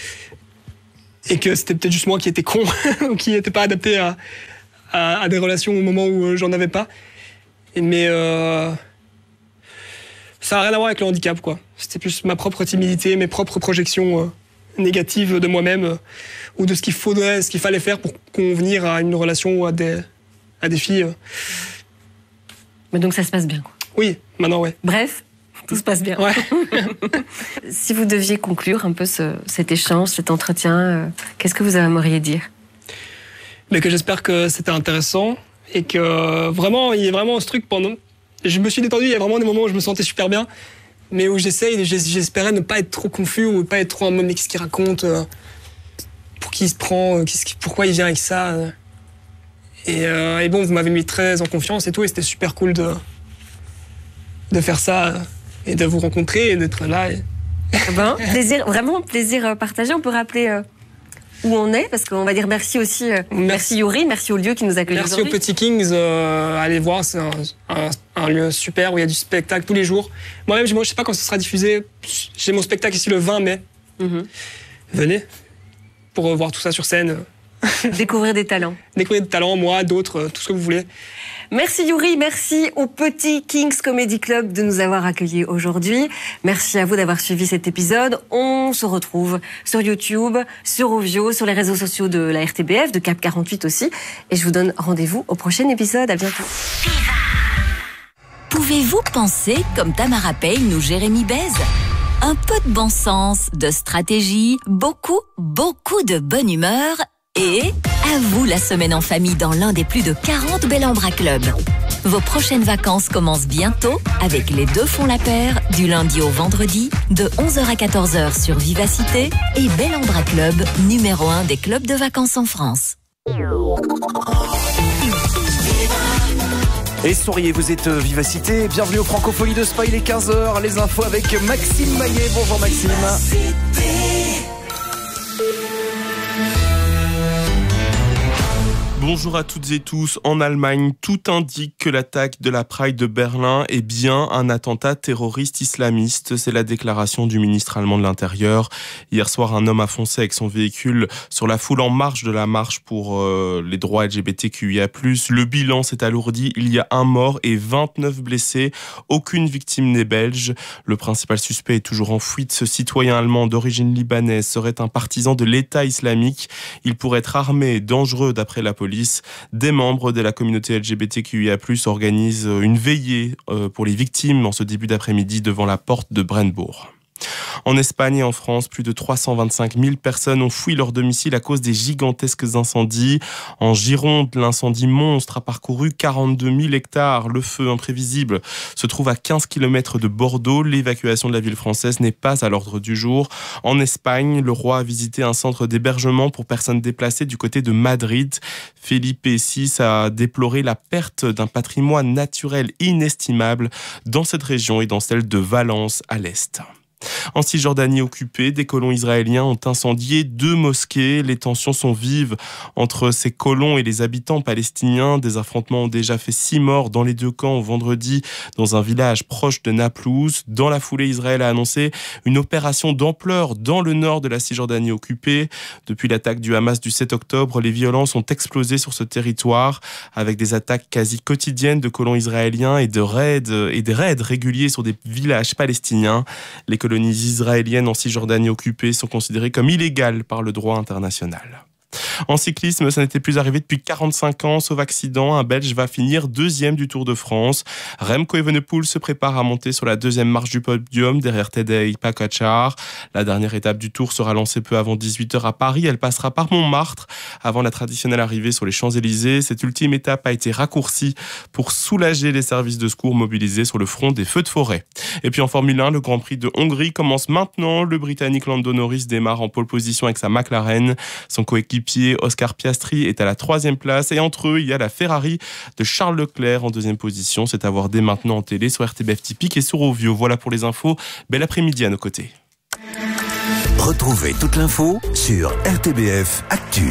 Et que c'était peut-être juste moi qui étais con, ou qui n'était pas adapté à, à, à des relations au moment où j'en avais pas. Mais euh, ça n'a rien à voir avec le handicap, quoi. C'était plus ma propre timidité, mes propres projections euh, négatives de moi-même, euh, ou de ce qu'il faudrait, ce qu'il fallait faire pour convenir à une relation ou à des... à des filles. Mais donc ça se passe bien, quoi. Oui, maintenant, ouais. Bref, tout se passe bien. Ouais. Si vous deviez conclure un peu ce, cet échange, cet entretien, euh, qu'est-ce que vous aimeriez dire? Mais que j'espère que c'était intéressant et que euh, vraiment, il y a vraiment ce truc pendant... Je me suis détendu, il y a vraiment des moments où je me sentais super bien, mais où j'essaye, j'espérais ne pas être trop confus ou pas être trop en mode, mais qu'est-ce qu'il raconte, euh, pour qui il se prend, euh, qu'est-ce qui, pourquoi il vient avec ça euh. Et, euh, et bon, vous m'avez mis très en confiance et tout, et c'était super cool de, de faire ça et de vous rencontrer et d'être là. Et... Ben, plaisir, vraiment plaisir partagé. On peut rappeler euh, où on est, parce qu'on va dire merci aussi, euh, merci. merci Yuri, merci au lieu qui nous accueille merci aujourd'hui. Merci aux Petit Kings, euh, allez voir, c'est un, un, un lieu super où il y a du spectacle tous les jours. Moi-même, moi, je sais pas quand ce sera diffusé, j'ai mon spectacle ici le vingt mai. Mm-hmm. Venez pour voir tout ça sur scène. Découvrir des talents. Découvrir des talents, moi, d'autres, tout ce que vous voulez. Merci Yuri, merci au Petit Kings Comedy Club de nous avoir accueillis aujourd'hui. Merci à vous d'avoir suivi cet épisode. On se retrouve sur YouTube, sur Ovio, sur les réseaux sociaux de la R T B F, de Cap quarante-huit aussi. Et je vous donne rendez-vous au prochain épisode. À bientôt. Pouvez-vous penser comme Tamara Payne ou Jérémy Bèze ? Un peu de bon sens, de stratégie, beaucoup, beaucoup de bonne humeur. Et à vous la semaine en famille dans l'un des plus de quarante Bel Ambra Club. Vos prochaines vacances commencent bientôt avec les deux font la paire du lundi au vendredi de onze heures à quatorze heures sur Vivacité et Bel Ambra Club, numéro un des clubs de vacances en France. Et souriez, vous êtes Vivacité, bienvenue aux Francopholies de Spa, il est quinze heures, les infos avec Maxime Maillet. Bonjour Maxime. Bonjour à toutes et tous. En Allemagne, tout indique que l'attaque de la Pride de Berlin est bien un attentat terroriste islamiste. C'est la déclaration du ministre allemand de l'Intérieur. Hier soir, un homme a foncé avec son véhicule sur la foule en marche de la marche pour euh, les droits L G B T Q I A plus. Le bilan s'est alourdi. Il y a un mort et vingt-neuf blessés. Aucune victime n'est belge. Le principal suspect est toujours en fuite. Ce citoyen allemand d'origine libanaise serait un partisan de l'État islamique. Il pourrait être armé et dangereux d'après la police. Des membres de la communauté L G B T Q I A plus, organisent une veillée pour les victimes en ce début d'après-midi devant la porte de Brennbourg. En Espagne et en France, plus de trois cent vingt-cinq mille personnes ont fui leur domicile à cause des gigantesques incendies. En Gironde, l'incendie monstre a parcouru quarante-deux mille hectares. Le feu imprévisible se trouve à quinze kilomètres de Bordeaux. L'évacuation de la ville française n'est pas à l'ordre du jour. En Espagne, le roi a visité un centre d'hébergement pour personnes déplacées du côté de Madrid. Felipe six a déploré la perte d'un patrimoine naturel inestimable dans cette région et dans celle de Valence à l'est. En Cisjordanie occupée, des colons israéliens ont incendié deux mosquées. Les tensions sont vives entre ces colons et les habitants palestiniens. Des affrontements ont déjà fait six morts dans les deux camps vendredi dans un village proche de Naplouse. Dans la foulée, Israël a annoncé une opération d'ampleur dans le nord de la Cisjordanie occupée. Depuis l'attaque du Hamas du sept octobre, les violences ont explosé sur ce territoire avec des attaques quasi quotidiennes de colons israéliens et de raids et des raids réguliers sur des villages palestiniens. Les colonies israéliennes en Cisjordanie occupée sont considérées comme illégales par le droit international. En cyclisme, ça n'était plus arrivé depuis quarante-cinq ans. Sauf accident, un Belge va finir deuxième du Tour de France. Remco Evenepoel se prépare à monter sur la deuxième marche du podium derrière Tadej Pogačar. La dernière étape du Tour sera lancée peu avant dix-huit heures à Paris. Elle passera par Montmartre avant la traditionnelle arrivée sur les Champs-Élysées. Cette ultime étape a été raccourcie pour soulager les services de secours mobilisés sur le front des feux de forêt. Et puis en Formule un, le Grand Prix de Hongrie commence maintenant. Le Britannique Lando Norris démarre en pole position avec sa McLaren. Son coéquipier Oscar Piastri est à la troisième place et entre eux, il y a la Ferrari de Charles Leclerc en deuxième position. C'est à voir dès maintenant en télé sur R T B F Typique et sur Ovio. Voilà pour les infos. Bel après-midi à nos côtés. Retrouvez toute l'info sur R T B F Actu.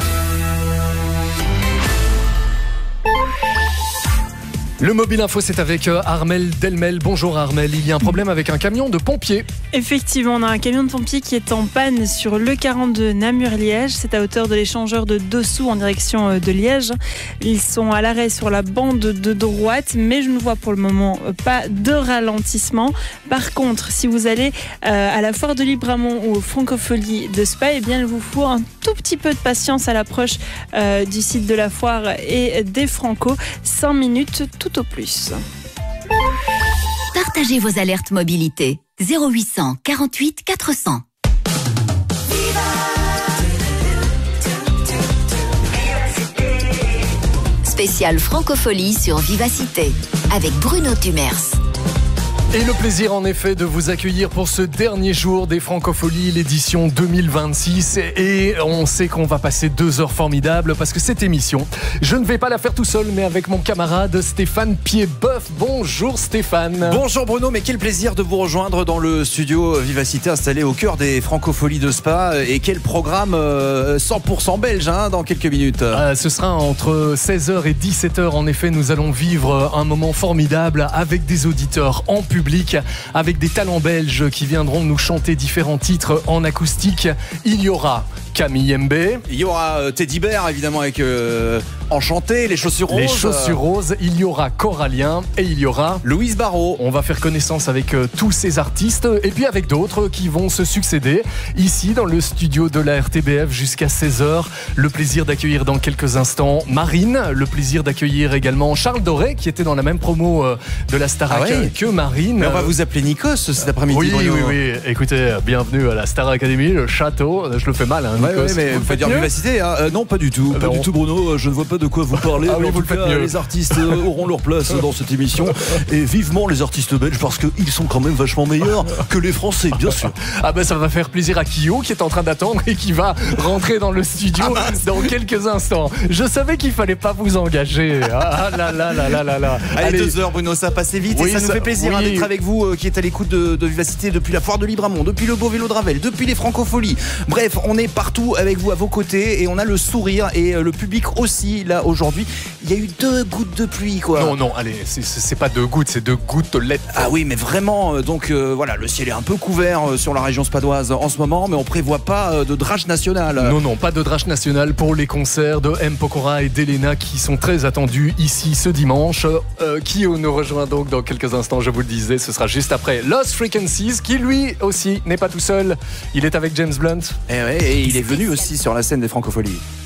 Le Mobile Info, c'est avec Armel Delmel. Bonjour Armel, il y a un problème avec un camion de pompiers. Effectivement, on a un camion de pompiers qui est en panne sur l'E quarante-deux Namur-Liège. C'est à hauteur de l'échangeur de Dossou en direction de Liège. Ils sont à l'arrêt sur la bande de droite, mais je ne vois pour le moment pas de ralentissement. Par contre, si vous allez euh, à la foire de Libramont ou aux Francopholies de Spa, eh bien, il vous faut un tout petit peu de patience à l'approche euh, du site de la foire et des Franco. cinq minutes tout au plus. Partagez vos alertes mobilité. zéro huit cent quarante-huit quatre cents. Spécial Francophonie sur Vivacité avec Bruno Tumers. Et le plaisir en effet de vous accueillir pour ce dernier jour des Francopholies, l'édition deux mille vingt-six. Et on sait qu'on va passer deux heures formidables parce que cette émission, je ne vais pas la faire tout seul mais avec mon camarade Stéphane Piedboeuf. Bonjour Stéphane. Bonjour Bruno, mais quel plaisir de vous rejoindre dans le studio Vivacité installé au cœur des Francopholies de Spa. Et quel programme cent pour cent belge hein, dans quelques minutes. euh, Ce sera entre seize heures et dix-sept heures. En effet, nous allons vivre un moment formidable avec des auditeurs en public, avec des talents belges qui viendront nous chanter différents titres en acoustique. Il y aura Camille M B. Il y aura euh, Teddy Bear, évidemment, avec euh, Enchanté, les chaussures roses. Les chaussures roses. Il y aura Corallien et il y aura Louise Barrault. On va faire connaissance avec euh, tous ces artistes et puis avec d'autres qui vont se succéder ici dans le studio de la R T B F jusqu'à seize heures. Le plaisir d'accueillir dans quelques instants Marine. Le plaisir d'accueillir également Charles Doré qui était dans la même promo euh, de la Starac ah ouais que Marine. Mais on va vous appeler Nikos cet après-midi. Oui, Bruno. oui, oui. Écoutez, bienvenue à la Star Academy, le château. Je le fais mal, hein, Ouais, Nikos. ouais, mais vous faites dire mieux Vivacité hein. euh, Non, pas du tout. Pas non. du tout, Bruno. Je ne vois pas de quoi vous parlez. Ah oui, en vous tout le faites cas, mieux. les artistes auront leur place dans cette émission. Et vivement les artistes belges parce qu'ils sont quand même vachement meilleurs que les Français, bien sûr. Ah ben ça va faire plaisir à Kyo qui est en train d'attendre et qui va rentrer dans le studio ah bah, dans quelques instants. Je savais qu'il fallait pas vous engager. Ah là là là là là là. Allez, Allez. deux heures Bruno, ça a passé vite Oui, et ça, ça- nous fait plaisir oui. hein, d'être avec vous euh, qui est à l'écoute de, de Vivacité depuis la foire de Libramont, depuis le beau vélo de Ravel, depuis les Francopholies. Bref, on est partout avec vous à vos côtés et on a le sourire et euh, le public aussi là aujourd'hui. Il y a eu deux gouttes de pluie quoi. Non non, allez, c'est- c'est c'est pas deux gouttes, c'est deux gouttelettes. Ah oui, mais vraiment, euh, donc euh, voilà, le ciel est un peu couvert euh, sur la région spadoise en ce moment, mais on prévoit pas euh, de drache nationale. Non, non, pas de drache nationale pour les concerts de M. Pokora et d'Elena qui sont très attendus ici ce dimanche. Euh, qui nous rejoint donc dans quelques instants, je vous le disais, ce sera juste après Lost Frequencies qui lui aussi n'est pas tout seul. Il est avec James Blunt. Et, ouais, et il est venu aussi sur la scène des Francopholies.